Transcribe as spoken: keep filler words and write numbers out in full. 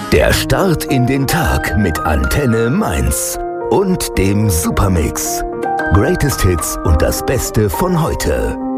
Der Start in den Tag mit Antenne Mainz und dem Supermix. Greatest Hits und das Beste von heute.